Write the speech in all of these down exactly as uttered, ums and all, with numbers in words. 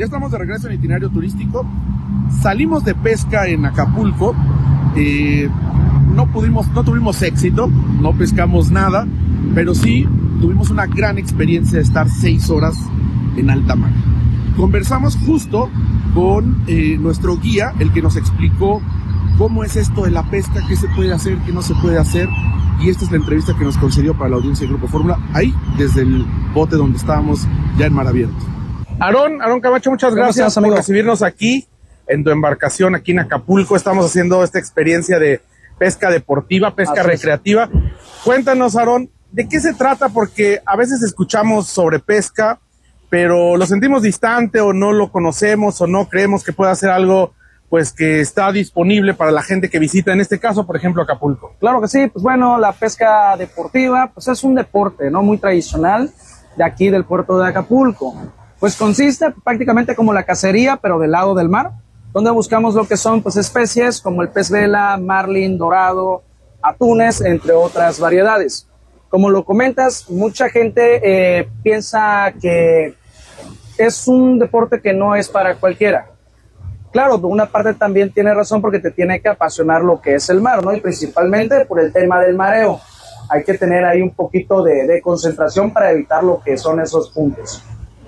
Ya estamos de regreso en itinerario turístico. Salimos de pesca en Acapulco. Eh, no pudimos, no tuvimos éxito, no pescamos nada, pero sí tuvimos una gran experiencia de estar seis horas en alta mar. Conversamos justo con eh, nuestro guía, el que nos explicó cómo es esto de la pesca, qué se puede hacer, qué no se puede hacer. Y esta es la entrevista que nos concedió para la audiencia de Grupo Fórmula, ahí desde el bote donde estábamos ya en mar abierto. Aarón, Aarón Camacho, muchas gracias, gracias por amigo. recibirnos aquí en tu embarcación, aquí en Acapulco. Estamos haciendo esta experiencia de pesca deportiva, pesca Así recreativa. Es. Cuéntanos, Aarón, ¿de qué se trata? Porque a veces escuchamos sobre pesca, pero lo sentimos distante o no lo conocemos o no creemos que pueda ser algo pues que está disponible para la gente que visita, en este caso, por ejemplo, Acapulco. Claro que sí, pues bueno, la pesca deportiva pues es un deporte, ¿no? Muy tradicional de aquí del puerto de Acapulco. Pues consiste prácticamente como la cacería, pero del lado del mar, donde buscamos lo que son pues especies como el pez vela, marlin, dorado, atunes, entre otras variedades. Como lo comentas, mucha gente eh, piensa que es un deporte que no es para cualquiera. Claro, de una parte también tiene razón porque te tiene que apasionar lo que es el mar, ¿no? Y principalmente por el tema del mareo. Hay que tener ahí un poquito de, de concentración para evitar lo que son esos puntos.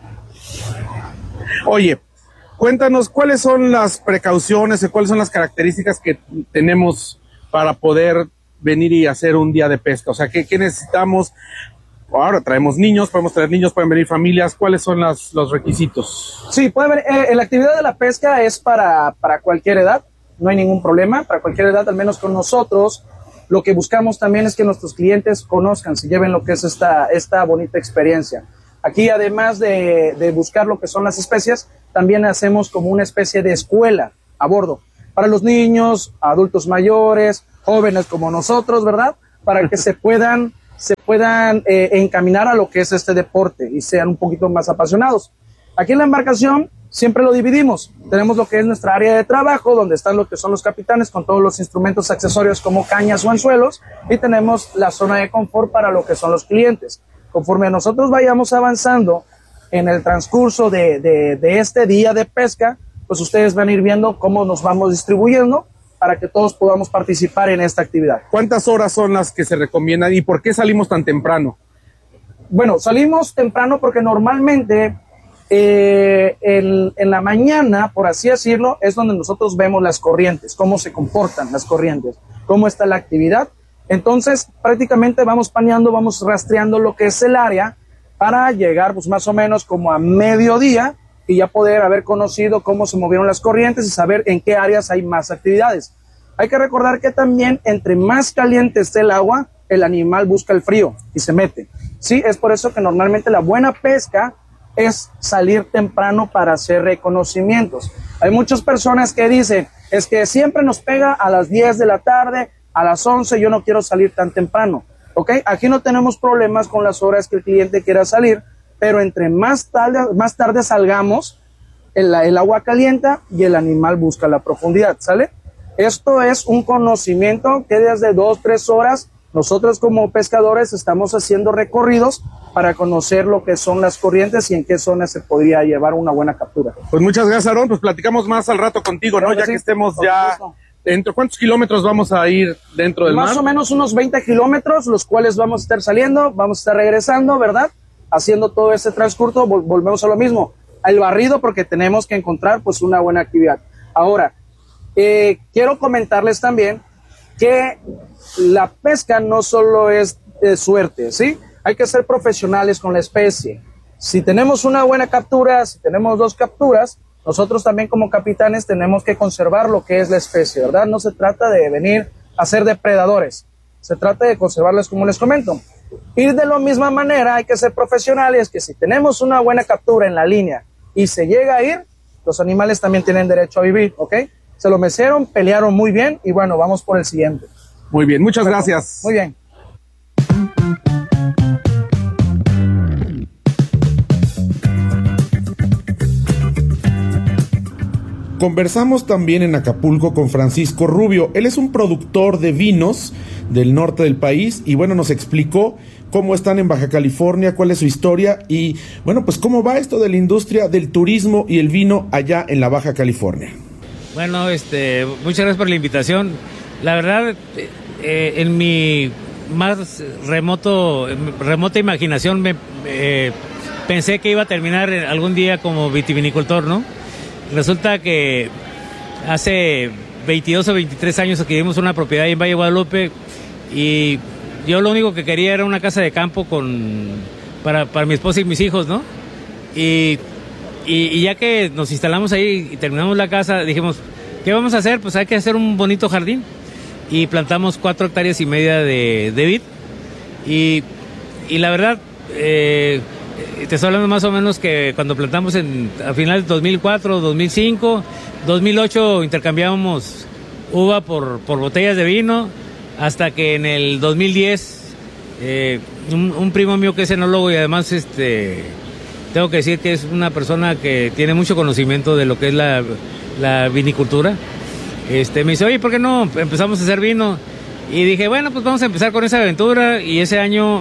Oye, cuéntanos cuáles son las precauciones y cuáles son las características que tenemos para poder venir y hacer un día de pesca. O sea, ¿qué, qué necesitamos? Ahora traemos niños, podemos traer niños, pueden venir familias. ¿Cuáles son las, los requisitos? Sí, puede venir. Eh, la actividad de la pesca es para, para cualquier edad, no hay ningún problema. Para cualquier edad, al menos con nosotros, lo que buscamos también es que nuestros clientes conozcan, se lleven lo que es esta, esta bonita experiencia. Aquí, además de, de buscar lo que son las especies, también hacemos como una especie de escuela a bordo para los niños, adultos mayores, jóvenes como nosotros, ¿verdad? Para que se puedan, se puedan eh, encaminar a lo que es este deporte y sean un poquito más apasionados. Aquí en la embarcación siempre lo dividimos. Tenemos lo que es nuestra área de trabajo, donde están lo que son los capitanes con todos los instrumentos accesorios como cañas o anzuelos, y tenemos la zona de confort para lo que son los clientes. Conforme nosotros vayamos avanzando en el transcurso de, de, de este día de pesca, pues ustedes van a ir viendo cómo nos vamos distribuyendo para que todos podamos participar en esta actividad. ¿Cuántas horas son las que se recomiendan y por qué salimos tan temprano? Bueno, salimos temprano porque normalmente eh, en, en la mañana, por así decirlo, es donde nosotros vemos las corrientes, cómo se comportan las corrientes, cómo está la actividad. Entonces, prácticamente vamos paneando, vamos rastreando lo que es el área para llegar pues más o menos como a mediodía y ya poder haber conocido cómo se movieron las corrientes y saber en qué áreas hay más actividades. Hay que recordar que también entre más caliente esté el agua, el animal busca el frío y se mete. Sí, es por eso que normalmente la buena pesca es salir temprano para hacer reconocimientos. Hay muchas personas que dicen, es que siempre nos pega a las diez de la tarde, a las once, yo no quiero salir tan temprano, ¿ok? Aquí no tenemos problemas con las horas que el cliente quiera salir, pero entre más tarde, más tarde salgamos, el, el agua calienta y el animal busca la profundidad, ¿sale? Esto es un conocimiento que desde dos, tres horas, nosotros como pescadores estamos haciendo recorridos para conocer lo que son las corrientes y en qué zonas se podría llevar una buena captura. Pues muchas gracias, Aarón, pues platicamos más al rato contigo, ¿no? Ya que estemos ya... Dentro, ¿cuántos kilómetros vamos a ir dentro del mar? Más o menos unos veinte kilómetros, los cuales vamos a estar saliendo, vamos a estar regresando, ¿verdad? Haciendo todo ese transcurso, vol volvemos a lo mismo, al barrido, porque tenemos que encontrar pues una buena actividad. Ahora, eh, quiero comentarles también que la pesca no solo es de suerte, ¿sí? Hay que ser profesionales con la especie. Si tenemos una buena captura, si tenemos dos capturas, nosotros también como capitanes tenemos que conservar lo que es la especie, ¿verdad? No se trata de venir a ser depredadores, se trata de conservarlas como les comento. Y de la misma manera hay que ser profesionales, que si tenemos una buena captura en la línea y se llega a ir, los animales también tienen derecho a vivir, ¿ok? Se lo mecieron, pelearon muy bien y bueno, vamos por el siguiente. Muy bien, muchas bueno, gracias. Muy bien. Conversamos también en Acapulco con Francisco Rubio. Él es un productor de vinos del norte del país y bueno, nos explicó cómo están en Baja California, cuál es su historia y, bueno, pues cómo va esto de la industria del turismo y el vino allá en la Baja California. Bueno, este, muchas gracias por la invitación. La verdad, eh, en mi más remoto, remota imaginación me eh, pensé que iba a terminar algún día como vitivinicultor, ¿no? Resulta que hace veintidós o veintitrés años adquirimos una propiedad en Valle de Guadalupe y yo lo único que quería era una casa de campo con para, para mi esposa y mis hijos, ¿no? Y, y, y ya que nos instalamos ahí y terminamos la casa, dijimos, ¿qué vamos a hacer? Pues hay que hacer un bonito jardín. Y plantamos cuatro hectáreas y media de, de vid. Y, y la verdad, eh, te estoy hablando más o menos que cuando plantamos en, a finales de dos mil cuatro, dos mil cinco, dos mil ocho intercambiábamos uva por, por botellas de vino, hasta que en el dos mil diez eh, un, un primo mío que es enólogo y además este, tengo que decir que es una persona que tiene mucho conocimiento de lo que es la, la vinicultura. Este, me dice, oye, ¿por qué no empezamos a hacer vino? Y dije, bueno, pues vamos a empezar con esa aventura. Y ese año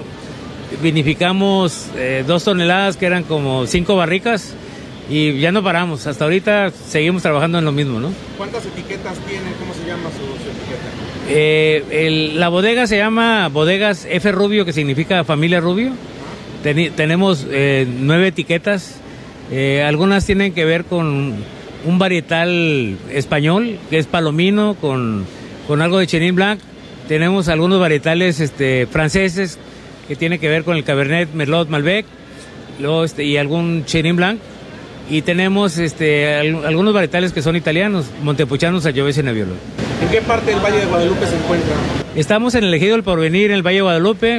vinificamos eh, dos toneladas, que eran como cinco barricas, y ya no paramos. Hasta ahorita seguimos trabajando en lo mismo, ¿no? ¿Cuántas etiquetas tiene? ¿Cómo se llama su, su etiqueta? Eh, el, la bodega se llama Bodegas F. Rubio, que significa Familia Rubio. Ten, tenemos eh, nueve etiquetas. Eh, algunas tienen que ver con un varietal español, que es palomino, con, con algo de Chenin Blanc. Tenemos algunos varietales este, franceses, que tiene que ver con el Cabernet, Merlot, Malbec, luego, este, y algún Chenin Blanc. Y tenemos este, al, algunos varietales que son italianos, Montepulciano, Sangiovese y Nebbiolo. ¿En qué parte del Valle de Guadalupe se encuentra? Estamos en el Ejido del Porvenir, en el Valle de Guadalupe.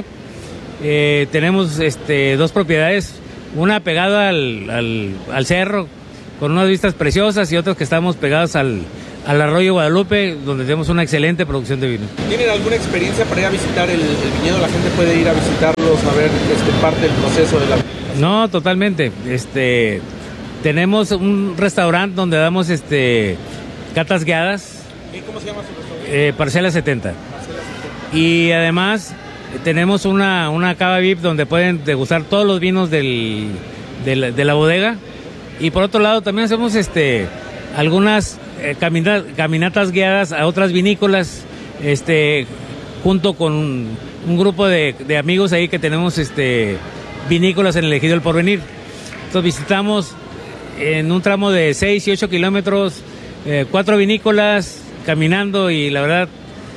Eh, tenemos este, dos propiedades, una pegada al, al, al cerro, con unas vistas preciosas, y otros que estamos pegados al, al arroyo Guadalupe, donde tenemos una excelente producción de vino. ¿Tienen alguna experiencia para ir a visitar el, el viñedo? ¿La gente puede ir a visitarlos, a ver este, parte del proceso de la... No, totalmente. Este, tenemos un restaurante donde damos este, catas guiadas. ¿Y cómo se llama su restaurante? Eh, Parcela setenta. Parcela setenta. Y además tenemos una, una cava V I P donde pueden degustar todos los vinos del, de, la, de la bodega. Y por otro lado también hacemos este algunas eh, camina, caminatas guiadas a otras vinícolas, este junto con un, un grupo de, de amigos ahí que tenemos este vinícolas en el Ejido del Porvenir. Entonces visitamos en un tramo de seis y ocho kilómetros, eh, cuatro vinícolas caminando, y la verdad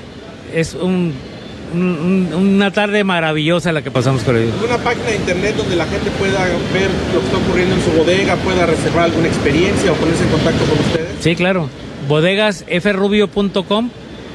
es un Un, un, una tarde maravillosa la que pasamos con ellos. ¿Alguna página de internet donde la gente pueda ver lo que está ocurriendo en su bodega, pueda reservar alguna experiencia o ponerse en contacto con ustedes? Sí, claro. bodegas f rubio punto com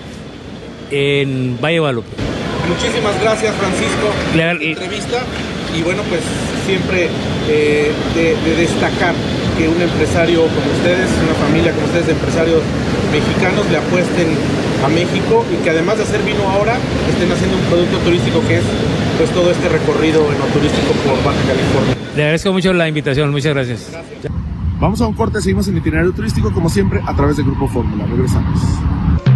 en Valle de Guadalupe. Muchísimas gracias, Francisco, por la entrevista. Y bueno, pues siempre eh, de, de destacar que un empresario como ustedes, una familia como ustedes de empresarios mexicanos le apuesten a México, y que además de hacer vino ahora estén haciendo un producto turístico, que es pues todo este recorrido enoturístico por Baja California. Le agradezco mucho la invitación, muchas gracias. Gracias. Vamos a un corte, seguimos en el itinerario turístico como siempre a través de Grupo Fórmula. Regresamos.